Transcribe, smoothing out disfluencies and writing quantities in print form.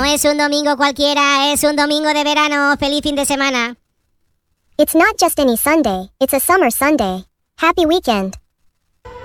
No es un domingo cualquiera, es un domingo de verano. ¡Feliz fin de semana! It's not just any Sunday, it's a summer Sunday. Happy weekend.